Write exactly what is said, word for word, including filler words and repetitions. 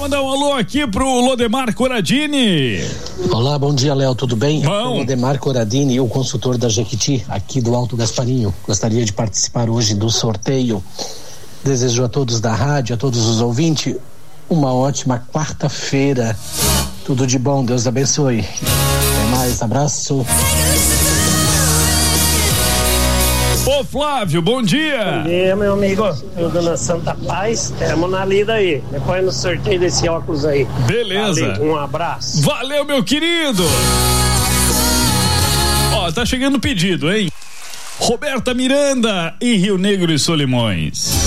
mandar um alô aqui pro Lodemar Coradini. Olá, bom dia, Léo, tudo bem? Bom. Lodemar Coradini, o consultor da Jequiti, aqui do Alto Gasparinho. Gostaria de participar hoje do sorteio. Desejo a todos da rádio, a todos os ouvintes, uma ótima quarta-feira. Tudo de bom, Deus abençoe. Até mais, abraço. Ô Flávio, bom dia. Bom dia, meu amigo. Eu dona Santa Paz, tamo na lida aí. Depois no sorteio desse óculos aí. Beleza. Valeu, um abraço. Valeu, meu querido. Ó, tá chegando o pedido, hein? Roberta Miranda e Rio Negro e Solimões.